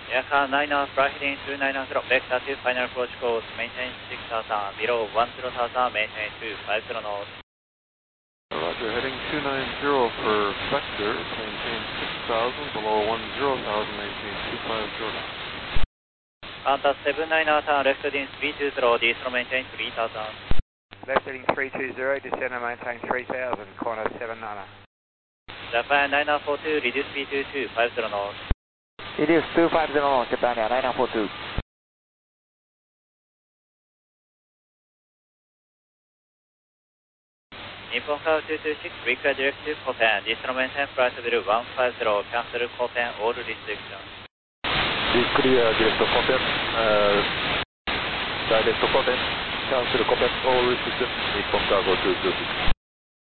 Aircraft 9 knots, fly heading 290, vector to final approach course, maintain 6000, below 10,000, maintain 250 knots. Roger, heading 290 for vector, maintain 6,000, below 10,000, maintain 250 knots. Qantas 790, left heading 320, descend maintain 3000. Left heading 320, descend and maintain 3000, Qantas 790. Japan 9942, reduce speed to 250 knots. Reduce 250 knots, Japan Air 9942. Nippon Car 226, require direct to Koppen, descend maintain flight level 150, cancel Koppen, all restrictions. Clear direct to Koppen, direct to Koppen, cancel Koppen, all restrictions, Nippon Cargo 226.